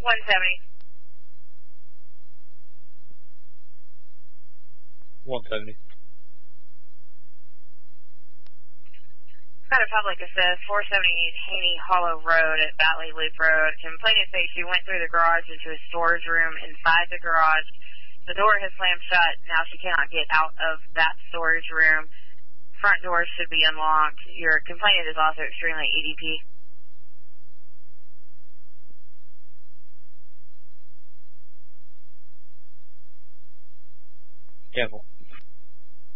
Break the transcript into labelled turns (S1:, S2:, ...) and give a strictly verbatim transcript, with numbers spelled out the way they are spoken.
S1: one seventy.
S2: one seventy.
S1: Got a public assist, four seventy-eight Haney Hollow Road at Valley Loop Road. Complainant says she went through the garage into a storage room inside the garage. The door has slammed shut. Now she cannot get out of that storage room. Front door should be unlocked. Your complainant is also extremely E D P.
S2: Careful.